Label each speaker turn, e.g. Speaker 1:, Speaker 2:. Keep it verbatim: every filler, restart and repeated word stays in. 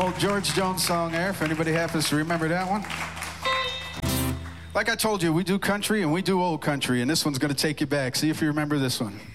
Speaker 1: Old George Jones song there, if anybody happens to remember that one. Like I told you, we do country and we do old country, and this one's going to take you back. See if you remember this one.